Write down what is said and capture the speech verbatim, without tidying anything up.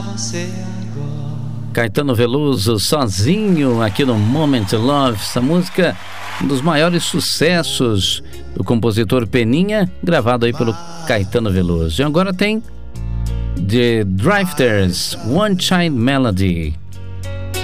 Caetano Veloso, Sozinho, aqui no Moment Love. Essa música, um dos maiores sucessos do compositor Peninha, gravado aí pelo Caetano Veloso. E agora tem The Drifters, One Child Melody.